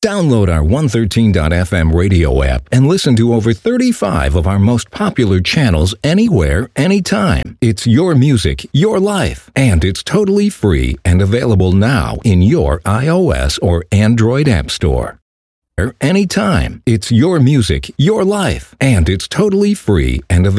Download our 113.fm radio app and listen to over 35 of our most popular channels anywhere, anytime. It's your music, your life, and it's totally free and available now in your iOS or Android app store. Anytime. It's your music, your life, and it's totally free and available.